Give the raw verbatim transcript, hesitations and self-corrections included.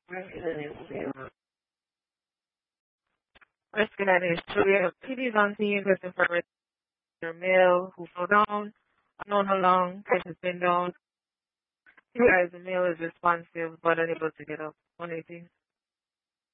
Looking at his career, P D's on scene looking for a male who fell down. Unknown how long Chris has been down. He realized the male is responsive but unable to get up. one eighteen.